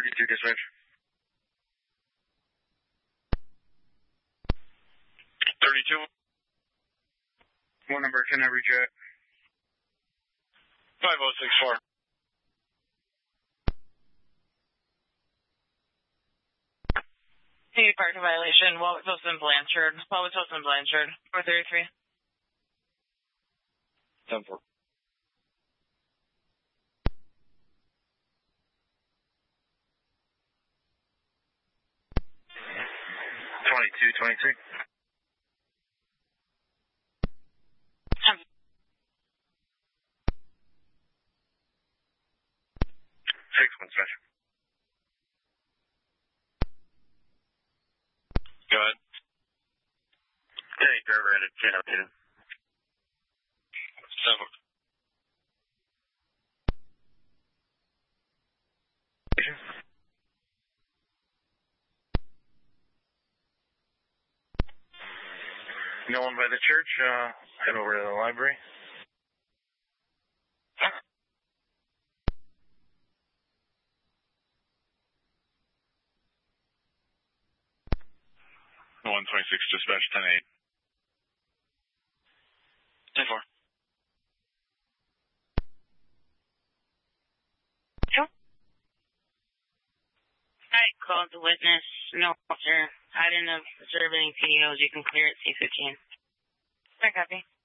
32 dispatch. 32. What number can I reach at? 5064. Hey, parking violation. What was supposed in Blanchard? 433. 10-4. Twenty-two. 6-1 special. Go ahead. Hey, driver at 10-02. 7. No one by the church, head over to the library. No 126 dispatch 10-8. 10-4. I called the witness. No, sir. I didn't observe any POs. You can clear it C15. I copy.